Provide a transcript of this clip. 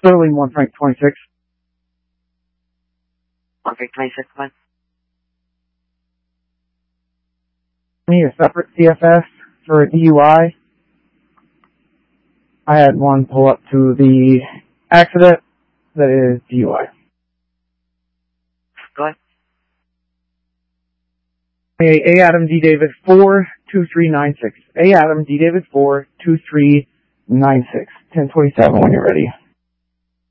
Sterling 1 Frank 26. 1 Frank 26, one. Need a separate CFS for a DUI. I had one pull up to the accident that is DUI. Go ahead. A Adam D. David 42396. A Adam D. David 42396. 1027 when you're ready.